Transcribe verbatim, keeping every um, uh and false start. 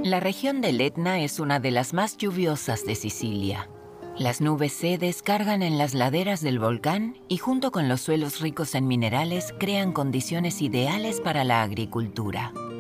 La región del Etna es una de las más lluviosas de Sicilia. Las nubes se descargan en las laderas del volcán y junto con los suelos ricos en minerales crean condiciones ideales para la agricultura.